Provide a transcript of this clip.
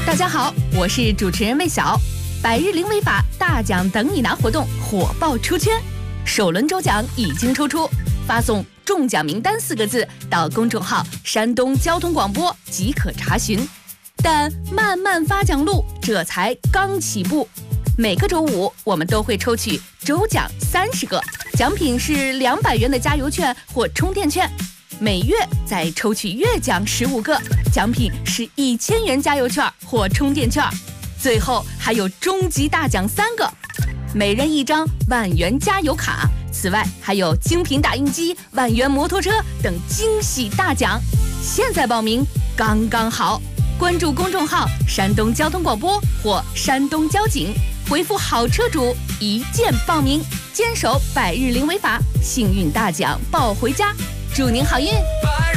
大家好，我是主持人魏晓。百日零违法大奖等你拿活动火爆出圈，首轮抽奖已经抽出，发送中奖名单4个字到公众号山东交通广播即可查询。但慢慢发奖路这才刚起步，每个周五我们都会抽取周奖30个，奖品是200元的加油券或充电券，每月再抽取月奖15个，奖品是1000元加油券或充电券，最后还有终极大奖3个，每人1张万元加油卡，此外还有精品打印机、万元摩托车等惊喜大奖。现在报名刚刚好，关注公众号山东交通广播或山东交警，回复好车主一键报名，坚守百日零违法，幸运大奖抱回家，祝您好运。